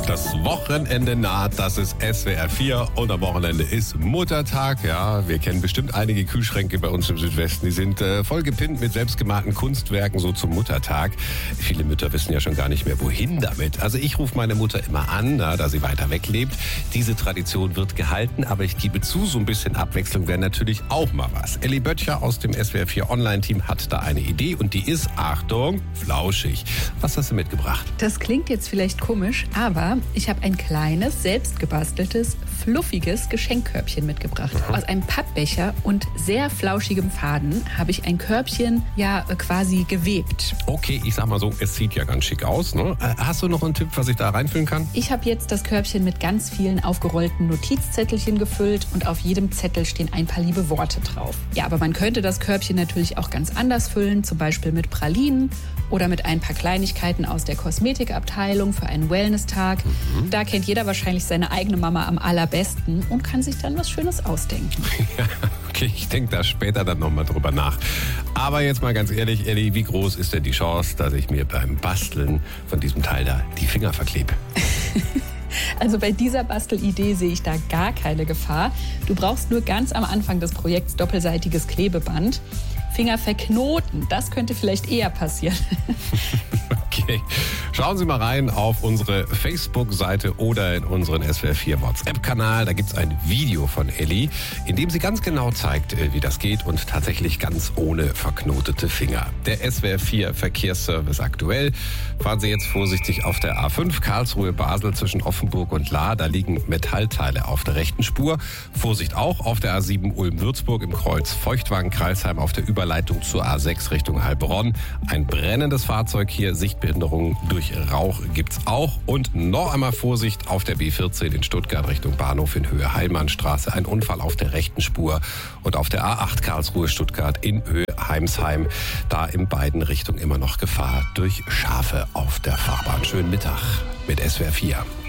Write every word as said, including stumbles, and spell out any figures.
Das Wochenende naht, das ist S W R vier und am Wochenende ist Muttertag. Ja, wir kennen bestimmt einige Kühlschränke bei uns im Südwesten, die sind äh, voll gepinnt mit selbstgemalten Kunstwerken so zum Muttertag. Viele Mütter wissen ja schon gar nicht mehr, wohin damit. Also ich rufe meine Mutter immer an, na, da sie weiter weg lebt. Diese Tradition wird gehalten, aber ich gebe zu, so ein bisschen Abwechslung wäre natürlich auch mal was. Elli Böttcher aus dem S W R vier Online-Team hat da eine Idee und die ist, Achtung, flauschig. Was hast du mitgebracht? Das klingt jetzt vielleicht komisch, aber ich habe ein kleines, selbstgebasteltes, fluffiges Geschenkkörbchen mitgebracht. Mhm. Aus einem Pappbecher und sehr flauschigem Faden habe ich ein Körbchen ja quasi gewebt. Okay, ich sag mal so, es sieht ja ganz schick aus, ne? Hast du noch einen Tipp, was ich da reinfüllen kann? Ich habe jetzt das Körbchen mit ganz vielen aufgerollten Notizzettelchen gefüllt und auf jedem Zettel stehen ein paar liebe Worte drauf. Ja, aber man könnte das Körbchen natürlich auch ganz anders füllen, zum Beispiel mit Pralinen oder mit ein paar Kleinigkeiten aus der Kosmetikabteilung für einen Wellness-Tag. Mhm. Da kennt jeder wahrscheinlich seine eigene Mama am allerbesten und kann sich dann was Schönes ausdenken. Ja, okay, ich denke da später dann nochmal drüber nach. Aber jetzt mal ganz ehrlich, Elli, wie groß ist denn die Chance, dass ich mir beim Basteln von diesem Teil da die Finger verklebe? Also bei dieser Bastelidee sehe ich da gar keine Gefahr. Du brauchst nur ganz am Anfang des Projekts doppelseitiges Klebeband. Finger verknoten, das könnte vielleicht eher passieren. Okay, schauen Sie mal rein auf unsere Facebook-Seite oder in unseren S W R vier WhatsApp-Kanal. Da gibt es ein Video von Elli, in dem sie ganz genau zeigt, wie das geht und tatsächlich ganz ohne verknotete Finger. Der S W R vier Verkehrsservice aktuell. Fahren Sie jetzt vorsichtig auf der A fünf Karlsruhe-Basel zwischen Offenburg und Lahr. Da liegen Metallteile auf der rechten Spur. Vorsicht auch auf der A sieben Ulm-Würzburg im Kreuz Feuchtwagen-Kreilsheim auf der Überleitung zur A sechs Richtung Heilbronn. Ein brennendes Fahrzeug hier, Sichtbehinderung durch Rauch gibt's auch. Und noch einmal Vorsicht auf der B vierzehn in Stuttgart Richtung Bahnhof in Höhe Heilmannstraße. Ein Unfall auf der rechten Spur. Und auf der A acht Karlsruhe-Stuttgart in Höhe Heimsheim. Da in beiden Richtungen immer noch Gefahr durch Schafe auf der Fahrbahn. Schönen Mittag mit S W R vier.